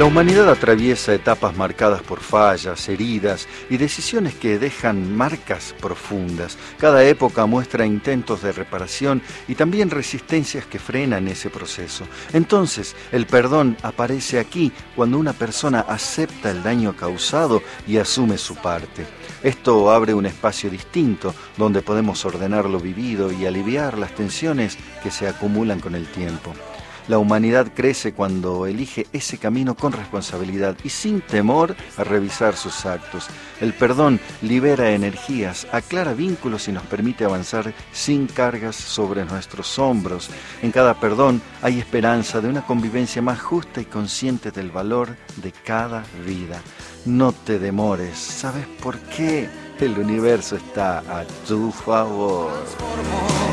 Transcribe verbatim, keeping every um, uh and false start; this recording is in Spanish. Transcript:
La humanidad atraviesa etapas marcadas por fallas, heridas y decisiones que dejan marcas profundas. Cada época muestra intentos de reparación y también resistencias que frenan ese proceso. Entonces, el perdón aparece aquí cuando una persona acepta el daño causado y asume su parte. Esto abre un espacio distinto donde podemos ordenar lo vivido y aliviar las tensiones que se acumulan con el tiempo. La humanidad crece cuando elige ese camino con responsabilidad y sin temor a revisar sus actos. El perdón libera energías, aclara vínculos y nos permite avanzar sin cargas sobre nuestros hombros. En cada perdón hay esperanza de una convivencia más justa y consciente del valor de cada vida. No te demores, ¿sabes por qué? El universo está a tu favor.